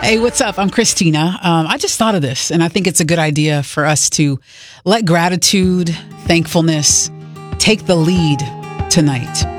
Hey, what's up? I'm Christina. I just thought of this, and I think it's a good idea for us to let gratitude, thankfulness take the lead tonight.